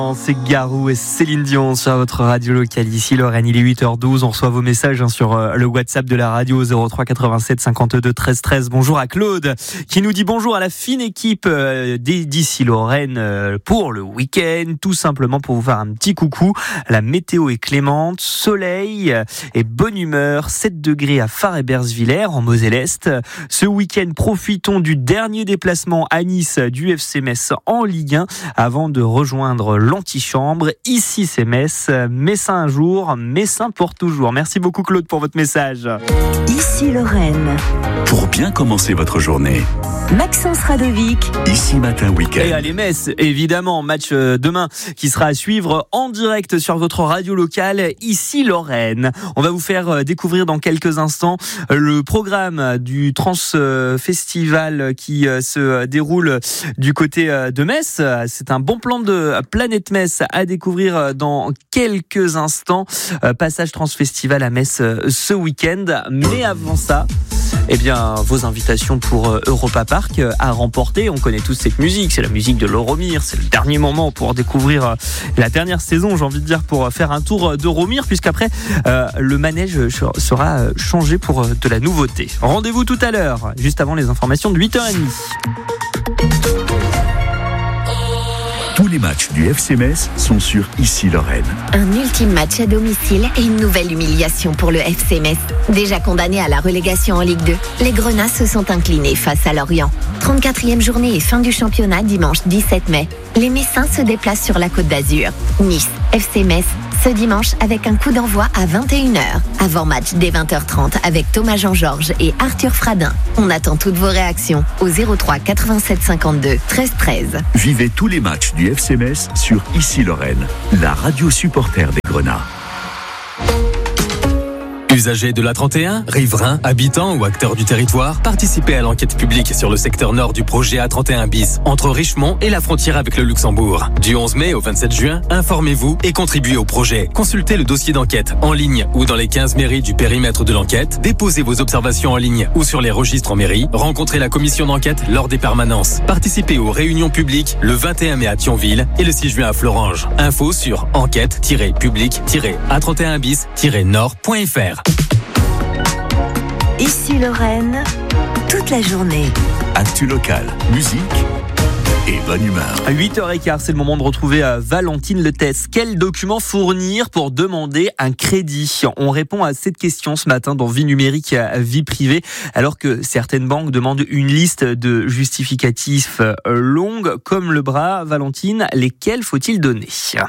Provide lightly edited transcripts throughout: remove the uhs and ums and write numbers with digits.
C'est Garou et Céline Dion sur votre radio locale ici Lorraine. Il est 8h12, on reçoit vos messages sur le WhatsApp de la radio 03 87 52 13 13. Bonjour à Claude qui nous dit bonjour à la fine équipe d'ici Lorraine pour le week-end, tout simplement pour vous faire un petit coucou. La météo est clémente, soleil et bonne humeur, 7 degrés à Fars-et-Bersvillers en Moselle-Est. Ce week-end, profitons du dernier déplacement à Nice du FC Metz en Ligue 1 avant de rejoindre l'antichambre. Ici c'est Metz, Messin un jour, Messin pour toujours. Merci beaucoup Claude pour votre message. Ici Lorraine. Pour bien commencer votre journée. Maxence Radovic. Ici Matin Week-end. Et allez Metz, évidemment, match demain qui sera à suivre en direct sur votre radio locale, ici Lorraine. On va vous faire découvrir dans quelques instants le programme du Trans Festival qui se déroule du côté de Metz. C'est un bon plan de Planète Metz à découvrir dans quelques instants. Passage Trans Festival à Metz ce week-end. Mais avant ça, eh bien, vos invitations pour Europa Park à remporter. On connaît tous cette musique, c'est la musique de Loromir. C'est le dernier moment pour découvrir la dernière saison, j'ai envie de dire, pour faire un tour d'Euromir, puisqu'après, le manège sera changé pour de la nouveauté. Rendez-vous tout à l'heure, juste avant les informations de 8h30. Tous les matchs du FC Metz sont sur Ici Lorraine. Un ultime match à domicile et une nouvelle humiliation pour le FC Metz. Déjà condamné à la relégation en Ligue 2, les Grenats se sont inclinés face à Lorient. 34e journée et fin du championnat dimanche 17 mai. Les Messins se déplacent sur la Côte d'Azur. Nice, FC Metz, ce dimanche avec un coup d'envoi à 21h. Avant match dès 20h30 avec Thomas Jean-Georges et Arthur Fradin. On attend toutes vos réactions au 03 87 52 13 13. Vivez tous les matchs du FC Metz sur Ici Lorraine, la radio supporter des Grenats. Usagers de l'A31, riverains, habitants ou acteurs du territoire, participez à l'enquête publique sur le secteur nord du projet A31 bis, entre Richemont et la frontière avec le Luxembourg. Du 11 mai au 27 juin, informez-vous et contribuez au projet. Consultez le dossier d'enquête en ligne ou dans les 15 mairies du périmètre de l'enquête, déposez vos observations en ligne ou sur les registres en mairie, rencontrez la commission d'enquête lors des permanences. Participez aux réunions publiques le 21 mai à Thionville et le 6 juin à Florange. Info sur enquête-public-A31bis-nord.fr. Ici Lorraine, toute la journée. Actu local, musique et bonne humeur. À 8h15, c'est le moment de retrouver Valentine Letès. Quel document fournir pour demander un crédit ? On répond à cette question ce matin dans Vie numérique, vie privée, alors que certaines banques demandent une liste de justificatifs longue comme le bras. Valentine, lesquels faut-il donner ?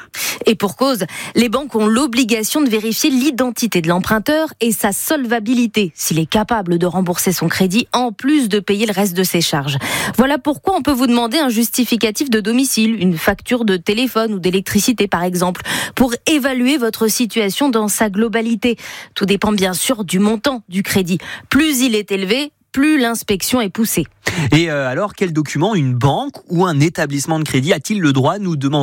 Et pour cause, les banques ont l'obligation de vérifier l'identité de l'emprunteur et sa solvabilité, s'il est capable de rembourser son crédit, en plus de payer le reste de ses charges. Voilà pourquoi on peut vous demander un justificatif de domicile, une facture de téléphone ou d'électricité par exemple, pour évaluer votre situation dans sa globalité. Tout dépend bien sûr du montant du crédit. Plus il est élevé, plus l'inspection est poussée. Et alors, quel document une banque ou un établissement de crédit a-t-il le droit de nous demander ?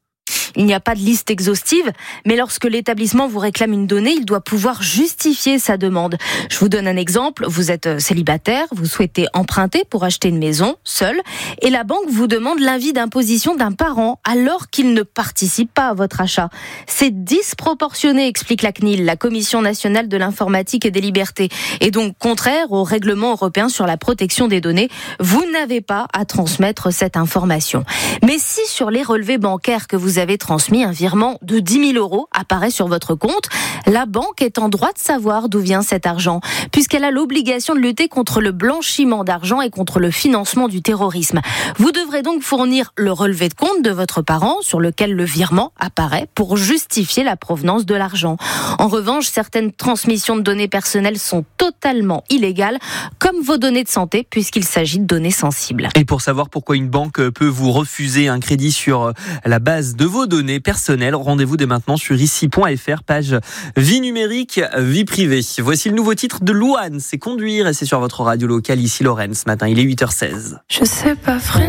Il n'y a pas de liste exhaustive, mais lorsque l'établissement vous réclame une donnée, il doit pouvoir justifier sa demande. Je vous donne un exemple. Vous êtes célibataire, vous souhaitez emprunter pour acheter une maison, seul, et la banque vous demande l'avis d'imposition d'un parent alors qu'il ne participe pas à votre achat. C'est disproportionné, explique la CNIL, la Commission nationale de l'informatique et des libertés, et donc contraire au règlement européen sur la protection des données. Vous n'avez pas à transmettre cette information. Mais si sur les relevés bancaires que vous avez transmis, un virement de 10 000 € apparaît sur votre compte, la banque est en droit de savoir d'où vient cet argent, puisqu'elle a l'obligation de lutter contre le blanchiment d'argent et contre le financement du terrorisme. Vous devrez donc fournir le relevé de compte de votre parent sur lequel le virement apparaît pour justifier la provenance de l'argent. En revanche, certaines transmissions de données personnelles sont totalement illégales, comme vos données de santé, puisqu'il s'agit de données sensibles. Et pour savoir pourquoi une banque peut vous refuser un crédit sur la base de vos données personnelles, rendez-vous dès maintenant sur ici.fr, page vie numérique, vie privée. Voici le nouveau titre de Louane, c'est Conduire, et c'est sur votre radio locale ici Lorraine ce matin, il est 8h16. Je sais pas freiner.